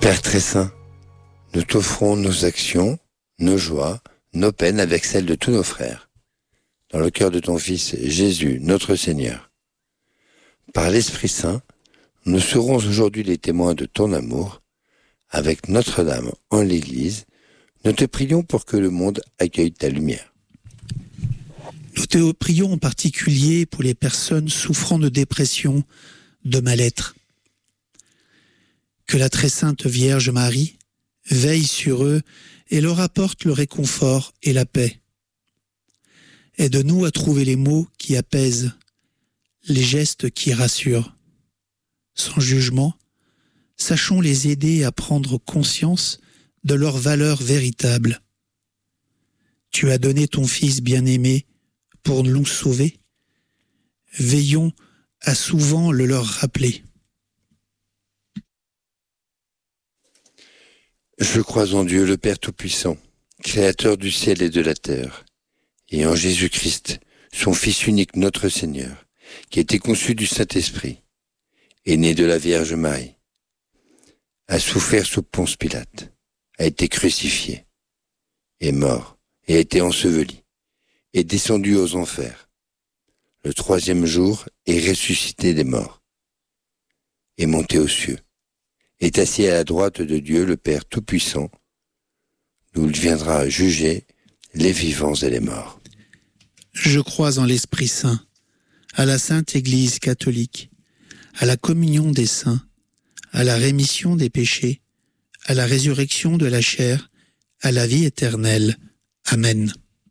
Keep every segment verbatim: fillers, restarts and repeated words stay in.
Père très saint, nous t'offrons nos actions, nos joies, nos peines avec celles de tous nos frères, dans le cœur de ton Fils Jésus, notre Seigneur. Par l'Esprit Saint, nous serons aujourd'hui les témoins de ton amour. Avec Notre-Dame en l'Église, nous te prions pour que le monde accueille ta lumière. Nous te prions en particulier pour les personnes souffrant de dépression, de mal-être. Que la très sainte Vierge Marie veille sur eux et leur apporte le réconfort et la paix. Aide-nous à trouver les mots qui apaisent, les gestes qui rassurent. Sans jugement, sachons les aider à prendre conscience de leur valeur véritable. Tu as donné ton Fils bien-aimé pour nous sauver. Veillons à souvent le leur rappeler. Je crois en Dieu, le Père Tout-Puissant, Créateur du ciel et de la terre, et en Jésus-Christ, son Fils unique, notre Seigneur, qui a été conçu du Saint-Esprit, est né de la Vierge Marie, a souffert sous Ponce Pilate, a été crucifié, est mort et a été enseveli, est descendu aux enfers. Le troisième jour est ressuscité des morts, est monté aux cieux, est assis à la droite de Dieu le Père Tout-Puissant, d'où il viendra juger les vivants et les morts. Je crois en l'Esprit Saint, à la Sainte Église catholique, à la communion des saints, à la rémission des péchés, à la résurrection de la chair, à la vie éternelle. Amen.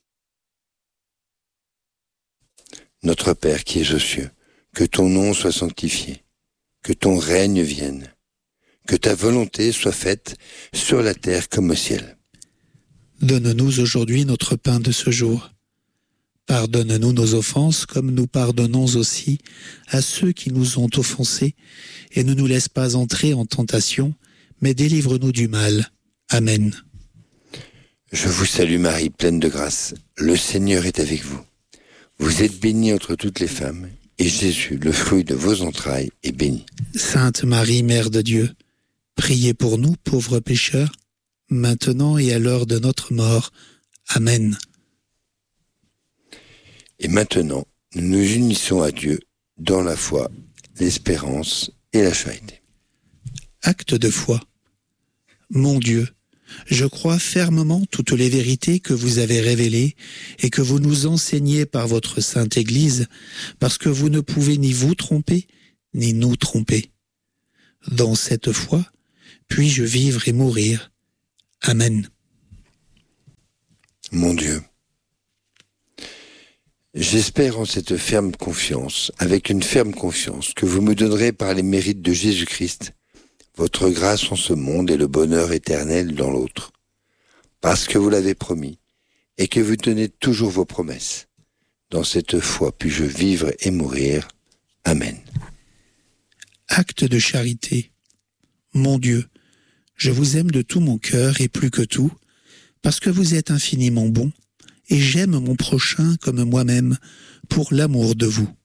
Notre Père qui es aux cieux, que ton nom soit sanctifié, que ton règne vienne, que ta volonté soit faite sur la terre comme au ciel. Donne-nous aujourd'hui notre pain de ce jour. Pardonne-nous nos offenses comme nous pardonnons aussi à ceux qui nous ont offensés, et ne nous laisse pas entrer en tentation, mais délivre-nous du mal. Amen. Je vous salue Marie, pleine de grâce. Le Seigneur est avec vous. Vous êtes bénie entre toutes les femmes, et Jésus, le fruit de vos entrailles, est béni. Sainte Marie, Mère de Dieu, priez pour nous, pauvres pécheurs, maintenant et à l'heure de notre mort. Amen. Et maintenant, nous nous unissons à Dieu dans la foi, l'espérance et la charité. Acte de foi. Mon Dieu, je crois fermement toutes les vérités que vous avez révélées et que vous nous enseignez par votre Sainte Église, parce que vous ne pouvez ni vous tromper, ni nous tromper. Dans cette foi, puis-je vivre et mourir. Amen. Mon Dieu, j'espère en cette ferme confiance, avec une ferme confiance, que vous me donnerez par les mérites de Jésus-Christ, votre grâce en ce monde et le bonheur éternel dans l'autre, parce que vous l'avez promis, et que vous tenez toujours vos promesses. Dans cette foi puis-je vivre et mourir. Amen. Acte de charité. Mon Dieu, je vous aime de tout mon cœur et plus que tout, parce que vous êtes infiniment bon, et j'aime mon prochain comme moi-même pour l'amour de vous.